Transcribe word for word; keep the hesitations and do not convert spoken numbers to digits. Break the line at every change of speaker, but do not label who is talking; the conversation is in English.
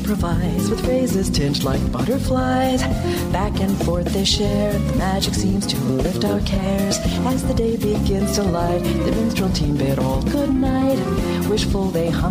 improvise with phrases tinged like butterflies. Back and forth they share, the magic seems to lift our cares. As the day begins to light, the minstrel team bid all good night. Wishful they hum